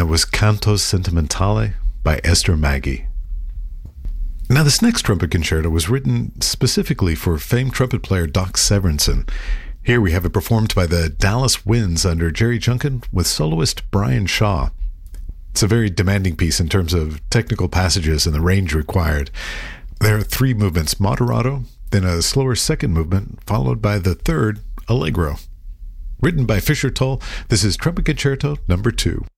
That was Canto Sentimentale by Esther Maggi. Now, this next trumpet concerto was written specifically for famed trumpet player Doc Severinsen. Here we have it performed by the Dallas Winds under Jerry Junkin with soloist Brian Shaw. It's a very demanding piece in terms of technical passages and the range required. There are 3 movements, moderato, then a slower second movement, followed by the third, allegro. Written by Fisher Tull, this is Trumpet Concerto No. 2.